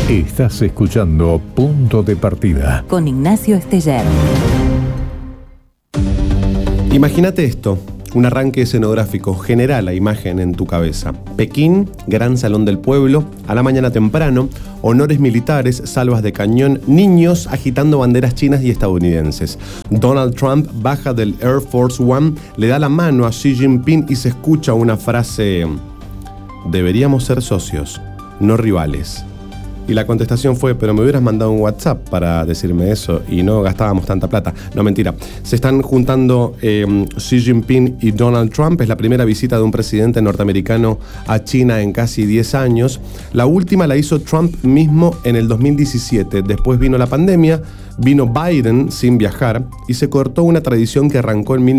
Estás escuchando Punto de Partida con Ignacio Esteller. Imagínate esto, un arranque escenográfico, genera la imagen en tu cabeza. Pekín, Gran Salón del Pueblo, a la mañana temprano, honores militares, salvas de cañón, niños agitando banderas chinas y estadounidenses. Donald Trump baja del Air Force One, le da la mano a Xi Jinping y se escucha una frase: deberíamos ser socios, no rivales. Y la contestación fue: pero me hubieras mandado un WhatsApp para decirme eso y no gastábamos tanta plata. No, mentira. Se están juntando Xi Jinping y Donald Trump. Es la primera visita de un presidente norteamericano a China en casi 10 años. La última la hizo Trump mismo en el 2017. Después vino la pandemia, vino Biden sin viajar y se cortó una tradición que arrancó en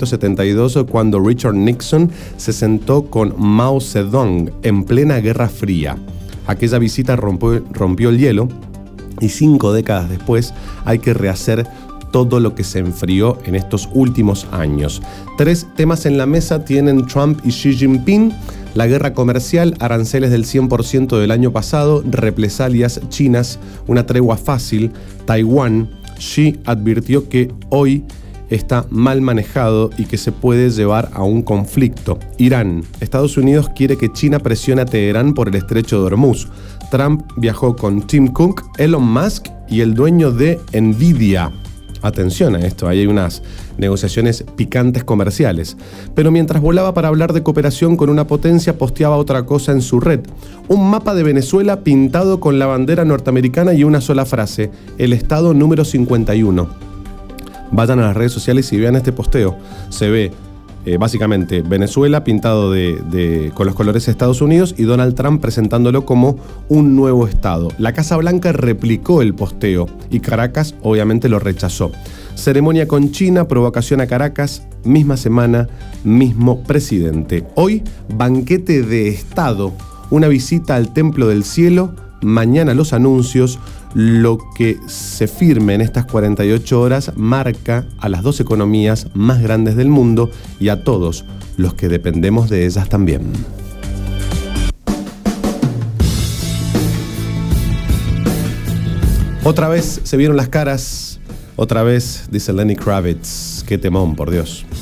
1972 cuando Richard Nixon se sentó con Mao Zedong en plena Guerra Fría. Aquella visita rompió el hielo y 5 décadas después hay que rehacer todo lo que se enfrió en estos últimos años. 3 temas en la mesa tienen Trump y Xi Jinping: la guerra comercial, aranceles del 100% del año pasado, represalias chinas, una tregua fácil, Taiwán. Xi advirtió que hoy está mal manejado y que se puede llevar a un conflicto. Irán. Estados Unidos quiere que China presione a Teherán por el estrecho de Hormuz. Trump viajó con Tim Cook, Elon Musk y el dueño de Nvidia. Atención a esto, ahí hay unas negociaciones picantes comerciales. Pero mientras volaba para hablar de cooperación con una potencia, posteaba otra cosa en su red. Un mapa de Venezuela pintado con la bandera norteamericana y una sola frase: el estado número 51. Vayan a las redes sociales y vean este posteo. Se ve básicamente Venezuela pintado con los colores de Estados Unidos y Donald Trump presentándolo como un nuevo estado. La Casa Blanca replicó el posteo y Caracas obviamente lo rechazó. Ceremonia con China, provocación a Caracas, misma semana, mismo presidente. Hoy, banquete de Estado, una visita al Templo del Cielo, mañana los anuncios. Lo que se firme en estas 48 horas marca a las 2 economías más grandes del mundo y a todos los que dependemos de ellas también. Otra vez se vieron las caras, otra vez, dice Lenny Kravitz. Qué temón, por Dios.